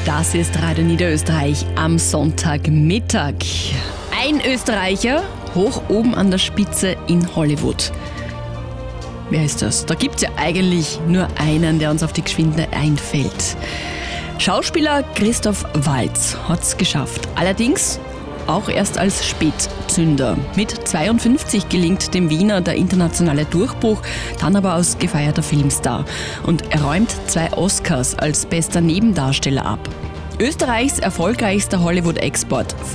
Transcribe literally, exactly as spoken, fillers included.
Das ist Radio Niederösterreich am Sonntagmittag. Ein Österreicher hoch oben an der Spitze in Hollywood. Wer ist das? Da gibt es ja eigentlich nur einen, der uns auf die Geschwinde einfällt. Schauspieler Christoph Waltz hat es geschafft. Allerdings auch erst als Spätzünder. Mit zweiundfünfzig gelingt dem Wiener der internationale Durchbruch, dann aber als gefeierter Filmstar. Und er räumt zwei Oscars als bester Nebendarsteller ab. Österreichs erfolgreichster Hollywood-Export